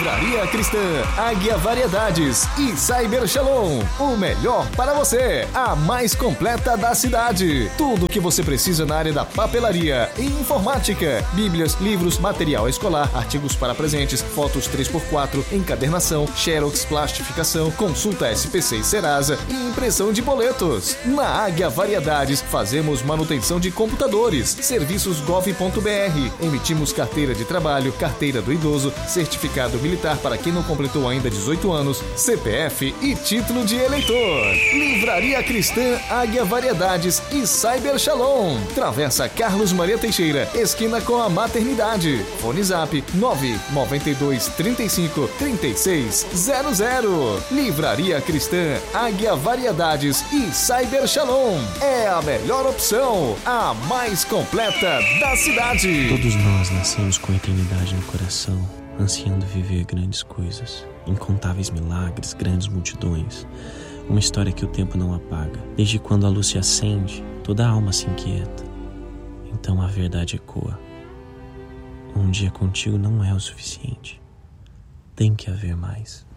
Livraria Cristã, Águia Variedades e Cyber Shalom. O melhor para você, a mais completa da cidade. Tudo o que você precisa na área da papelaria e informática. Bíblias, livros, material escolar, artigos para presentes, fotos 3x4, encadernação, xerox, plastificação, consulta SPC e Serasa e impressão de boletos. Na Águia Variedades, fazemos manutenção de computadores, serviços gov.br, emitimos carteira de trabalho, carteira do idoso, certificado militar para quem não completou ainda 18 anos, CPF e título de eleitor. Livraria Cristã, Águia Variedades e Cyber Shalom. Travessa Carlos Maria Teixeira, esquina com a Maternidade. Fone Zap 992 35 3600. Livraria Cristã, Águia Variedades e Cyber Shalom. É a melhor opção, a mais completa da cidade. Todos nós nascemos com a eternidade no coração, ansiando viver grandes coisas, incontáveis milagres, grandes multidões, uma história que o tempo não apaga. Desde quando a luz se acende, toda a alma se inquieta. Então a verdade ecoa. Um dia contigo não é o suficiente. Tem que haver mais.